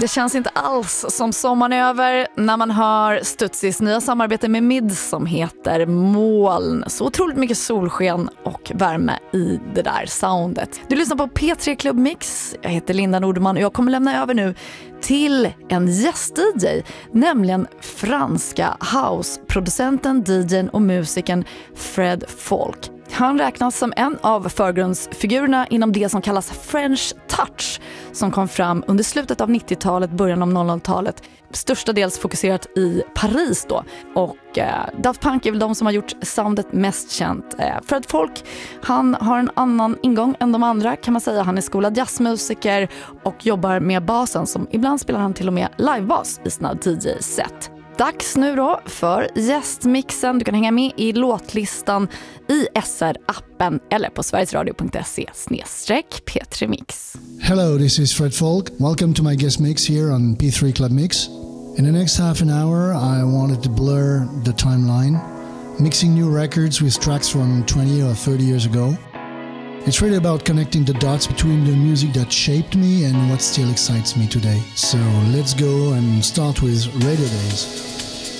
Det känns inte alls som sommaren är över när man hör Stutsis nya samarbete med Mid som heter Moln. Så otroligt mycket solsken och värme i det där soundet. Du lyssnar på P3 Club Mix. Jag heter Linda Nordman och jag kommer lämna över nu till en gäst-DJ, nämligen franska house-producenten, DJn och musikern Fred Folk. Han räknas som en av förgrundsfigurerna inom det som kallas French Touch som kom fram under slutet av 90-talet, början av 00-talet. Störstadels fokuserat i Paris då. Och Daft Punk är väl de som har gjort soundet mest känt. Fred Folk, han har en annan ingång än de andra kan man säga. Han är skolad jazzmusiker och jobbar med basen som ibland spelar han till och med livebas i sina DJ-set. Dags nu då för gästmixen. Du kan hänga med i låtlistan i SR-appen eller på sverigesradio.se/P3Mix. Hello, this is Fred Folk. Welcome to my guest mix here on P3 Club Mix. In the next half an hour, I wanted to blur the timeline, mixing new records with tracks from 20 or 30 years ago. It's really about connecting the dots between the music that shaped me and what still excites me today. So let's go and start with Radio Days.